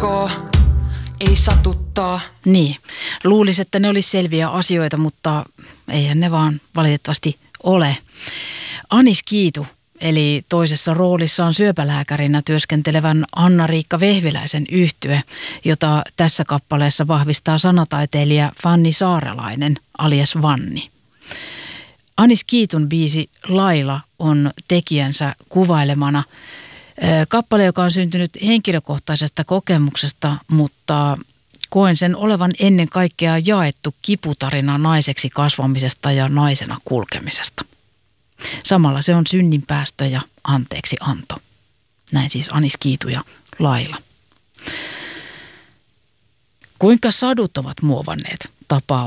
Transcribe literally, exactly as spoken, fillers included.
ok, ei satuttaa. Niin, luulisi, että ne olisi selviä asioita, mutta eihän ne vaan valitettavasti ole. Anis Kiitu, eli toisessa roolissaan syöpälääkärinä työskentelevän Anna-Riikka Vehviläisen yhtye, jota tässä kappaleessa vahvistaa sanataiteilija Fanni Saarelainen alias Vanni. Anis Kiitun biisi Laila on tekijänsä kuvailemana kappale, joka on syntynyt henkilökohtaisesta kokemuksesta, mutta koen sen olevan ennen kaikkea jaettu kiputarina naiseksi kasvamisesta ja naisena kulkemisesta. Samalla se on synninpäästö ja anteeksi anto. Näin siis Anis Kiitu ja Laila. Kuinka sadut ovat muovanneet tapaa